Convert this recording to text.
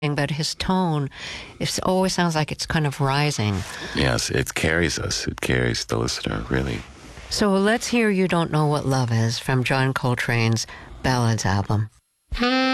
but his tone, it always sounds like it's kind of rising. Yes, it carries us. It carries the listener, really. So let's hear You Don't Know What Love Is from John Coltrane's Ballads album.